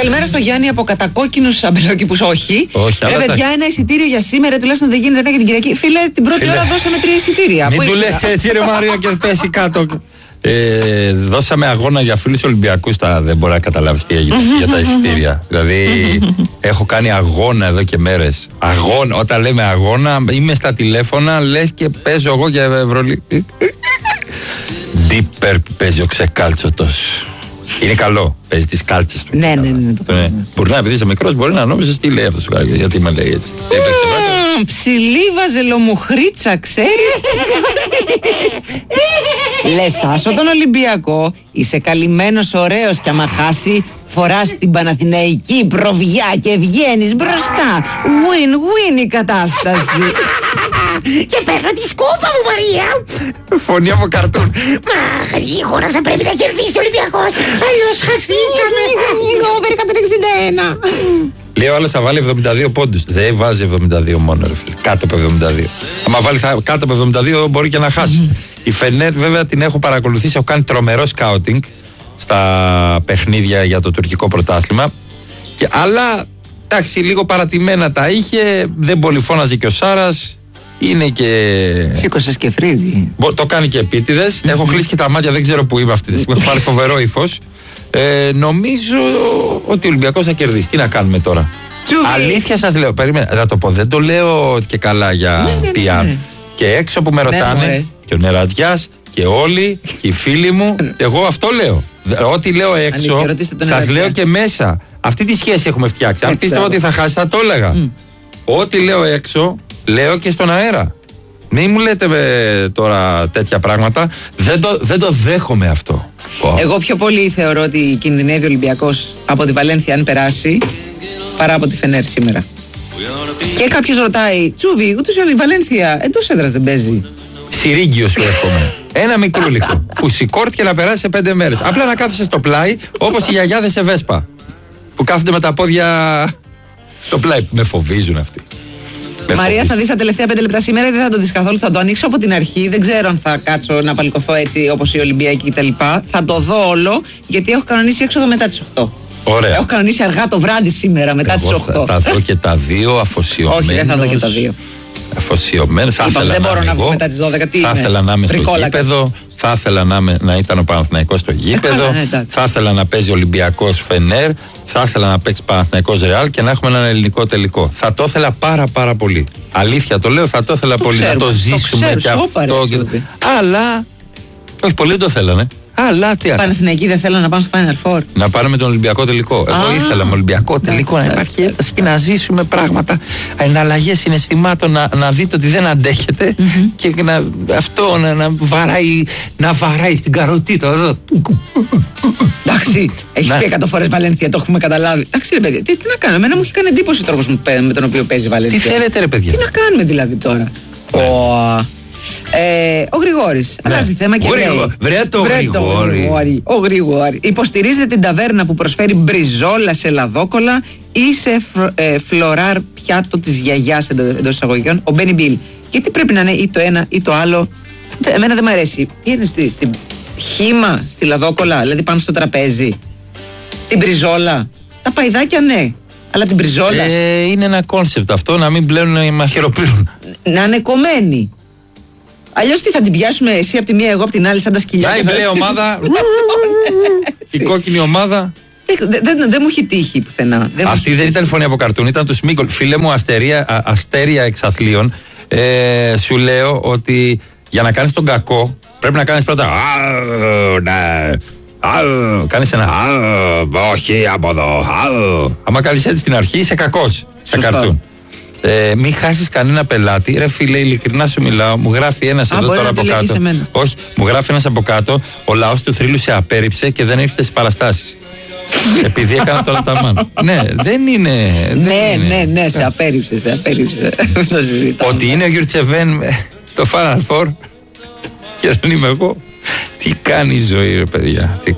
Καλημέρα στο Γιάννη από κατακόκκινους αμπελόκηπους. Όχι. Ρε παιδιά, ένα εισιτήριο για σήμερα τουλάχιστον δεν γίνεται για την Κυριακή. Φίλε, την πρώτη ώρα δώσαμε 3 εισιτήρια. Μην του λες έτσι, ρε Μαρία, και πέσει κάτω. Δώσαμε αγώνα για φίλους Ολυμπιακούς. Δεν μπορεί να καταλάβεις τι έγινε για τα εισιτήρια. Δηλαδή, έχω κάνει αγώνα εδώ και μέρες. Αγώνα, όταν λέμε αγώνα, είμαι στα τηλέφωνα, λες και παίζω εγώ για Ευρωλίγα. Deeper παίζει ο Ξεκάλτσοτος. Είναι καλό, παίζει τις κάλτσες του. Ναι. Μπορεί να, επειδή είσαι μικρός, μπορεί να νόμιζες τι λέει αυτός ο κάριος. Γιατί με λέει έτσι. Ψηλή βαζελομουχρίτσα, ξέρεις. Λες άσο τον Ολυμπιακό, είσαι καλυμμένος, ωραίος και άμα χάσει φοράς την Παναθηναϊκή προβιά και βγαίνεις μπροστά. Win-win η κατάσταση. Και παίρνω τη σκούπα μου, Μαρία. Φωνή από καρτούν. Μα γρήγορα θα πρέπει να κερδίσει ο Ολυμπιακός. Αλλιώς χαθήκαμε. Over 161. Λέει ο άλλος θα βάλει 72 πόντους. Δεν βάζει 72 μόνο, ρε φίλε. Κάτω από 72. Άμα βάλει κάτω από 72 μπορεί και να χάσει. Η Φενέρ βέβαια την έχω παρακολουθήσει. Έχω κάνει τρομερό σκάουτινγκ στα παιχνίδια για το τουρκικό πρωτάθλημα. Αλλά εντάξει, λίγο παρατημένα τα είχε. Δεν πολύ φώναζε και ο Σάρας. Είναι και. Σήκωσε και φρύδι. Το κάνει και επίτηδες. Έχω κλείσει και τα μάτια, δεν ξέρω που είμαι αυτή τη στιγμή. Έχω πάρει φοβερό ύφος. Νομίζω ότι ο Ολυμπιακός θα κερδίσει. Τι να κάνουμε τώρα. Αλήθεια σας λέω, περίμενα, θα το πω. Δεν το λέω και καλά για PR. Και έξω που με ρωτάνε, και ο Νερατζιάς και όλοι, και οι φίλοι μου, εγώ αυτό λέω. Ό,τι λέω έξω, σας λέω και μέσα. Αυτή τη σχέση έχουμε φτιάξει. Αν πίστευα ότι θα χάσει, θα το έλεγα. Ό,τι λέω έξω, λέω και στον αέρα. Μην μου λέτε τώρα τέτοια πράγματα. Δεν το δέχομαι αυτό. Εγώ πιο πολύ θεωρώ ότι κινδυνεύει ο Ολυμπιακός από τη Βαλένθια αν περάσει παρά από τη Φενέρ σήμερα. Και κάποιος ρωτάει, Τσούβι, ούτως ή άλλως η Βαλένθια εντός έδρας δεν παίζει. Σιρίγγιο σου εύχομαι. Ένα μικρούλικο που σηκώθηκε να περάσει σε 5 μέρες. Απλά να κάθεσαι στο πλάι όπως οι γιαγιάδες σε Βέσπα. Που κάθονται με τα πόδια στο πλάι. Με φοβίζουν αυτοί. Μαρία, θα δεις τα τελευταία 5 λεπτά σήμερα ή δεν θα το δεις καθόλου? Θα το ανοίξω από την αρχή. Δεν ξέρω αν θα κάτσω να παλικωθώ έτσι όπως οι Ολυμπιακοί κτλ. Θα το δω όλο γιατί έχω κανονίσει έξοδο μετά τις 8. Ωραία. Έχω κανονίσει αργά το βράδυ σήμερα μετά τις 8. Θα δω και τα δύο αφοσιωμένος. Όχι, δεν θα δω και τα δύο. Αφοσιωμένος. Δεν μπορώ να βγω μετά τις 12. Θα ήθελα να είμαι στο γήπεδο. Θα ήθελα να ήταν ο Παναθηναϊκός στο γήπεδο. Θα ήθελα να παίζει Ολυμπιακός Φενέρ. Θα ήθελα να παίξει Παναθηναϊκός Ρεάλ και να έχουμε έναν ελληνικό τελικό. Θα το ήθελα πάρα πολύ. Αλήθεια το λέω, θα το ήθελα πολύ. Να το ζήσουμε και αυτό. Αλλά. Όχι, πολλοί το θέλανε. Αλλά τι άλλο. Παναθηναϊκοί δεν θέλουν να πάνε στο Final Four. Να πάρουμε τον Ολυμπιακό τελικό. Εγώ ήθελα με Ολυμπιακό τελικό να υπάρχει ένταση και να ζήσουμε πράγματα. Εναλλαγές συναισθημάτων, να δείτε ότι δεν αντέχετε και αυτό να βαράει στην καροτίτα εδώ. Εντάξει, έχει πει 100 φορές Βαλένθια, το έχουμε καταλάβει. Εντάξει, ρε παιδιά, τι να κάνω. Εμένα μου έχει κάνει εντύπωση ο τρόπος με τον οποίο παίζει η Βαλένθια. Τι θέλετε, ρε παιδιά. Τι να κάνουμε δηλαδή τώρα. Ο Γρηγόρης αλλάζει θέμα και λέει Βρε το Γρηγόρη. Ο Γρηγόρη υποστηρίζετε την ταβέρνα που προσφέρει μπριζόλα σε λαδόκολα ή σε φλωράρ πιάτο της γιαγιάς εντός εισαγωγικών? Ο Μπένι Μπιλ. Γιατί πρέπει να είναι ή το ένα ή το άλλο? Εμένα δεν μου αρέσει. Τι είναι στην χύμα, στη λαδόκολα, δηλαδή πάνω στο τραπέζι? Την μπριζόλα. Τα παϊδάκια ναι, αλλά την μπριζόλα. Είναι ένα κόνσεπτ αυτό, να μην πλέον οι μαχαιροπύρουν. Να είναι κομμένη. Αλλιώς τι θα την πιάσουμε, εσύ από τη μία, εγώ από την άλλη, σαν τα σκυλιά? Να η μπλε ομάδα, η κόκκινη ομάδα. Δεν μου έχει τύχει πουθενά. Αυτή δεν ήταν φωνή από καρτούν, ήταν του Σμίγκολ. Φίλε μου, αστέρια εξαθλίων. Σου λέω ότι για να κάνεις τον κακό πρέπει να κάνεις πρώτα. Κάνεις ένα. Όχι από εδώ. Άμα κάνεις έτσι στην αρχή, είσαι κακός σε καρτούν. Μην χάσεις κανένα πελάτη. Ρε φίλε, ειλικρινά σου μιλάω. Μου γράφει ένας εδώ τώρα από κάτω. Όχι, μου γράφει ένας από κάτω. Ο λαός του θρύλου σε απέρριψε και δεν ήρθε στις παραστάσεις. Επειδή έκανα το Αταμάν. Ναι, δεν είναι. Ναι, σε απέρριψε. Ότι είναι ο Γιουρτσεβέν στο Final Four και δεν είμαι εγώ. Τι κάνει η ζωή, ρε παιδιά.